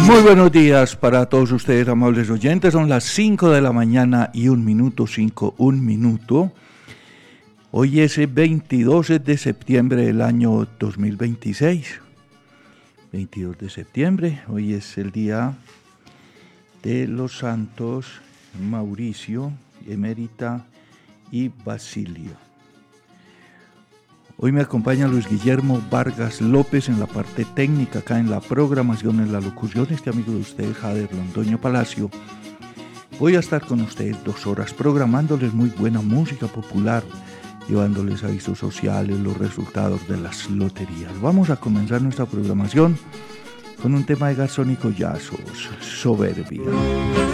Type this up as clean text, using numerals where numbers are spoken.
Muy buenos días para todos ustedes, amables oyentes. Son las 5 de la mañana y un minuto. Hoy es el 22 de septiembre del año 2026. 22 de septiembre, hoy es el día de los santos Mauricio, Emérita y Basilio. Hoy me acompaña Luis Guillermo Vargas López en la parte técnica, acá en la programación, en la locución, este amigo de ustedes, Jader Londoño Palacio. Voy a estar con ustedes 2 horas programándoles muy buena música popular, llevándoles avisos sociales, los resultados de las loterías. Vamos a comenzar nuestra programación con un tema de Garzón y Collazos, Soberbia.